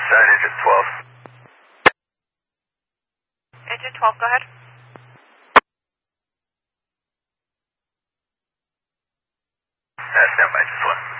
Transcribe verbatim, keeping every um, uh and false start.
Start engine twelve. Engine twelve, go ahead. Uh, stand by, just one.